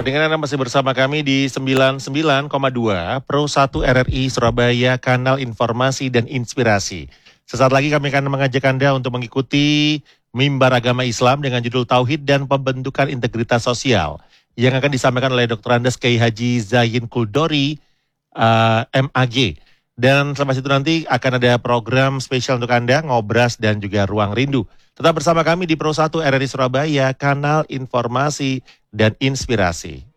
Pendengar Anda masih bersama kami di 99,2 Pro 1 RRI Surabaya, kanal informasi dan inspirasi. Sesaat lagi kami akan mengajak Anda untuk mengikuti Mimbar Agama Islam dengan judul Tauhid dan Pembentukan Integritas Sosial yang akan disampaikan oleh Dr. Andes Kiai Haji Zain Kuldori, MAG. Dan selama itu nanti akan ada program spesial untuk Anda, Ngobras dan juga Ruang Rindu. Tetap bersama kami di Pro 1 RRI Surabaya, kanal informasi dan inspirasi.